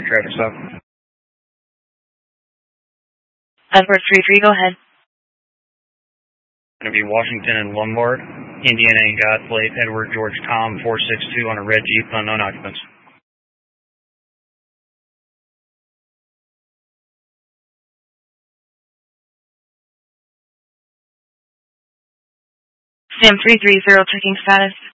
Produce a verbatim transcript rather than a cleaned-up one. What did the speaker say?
Traffic stop. Edward three three, go ahead. Going to be Washington and Lombard, Indiana and God plate, Edward George Tom four six two on a red Jeep, unknown occupants. Sam three three zero, checking status.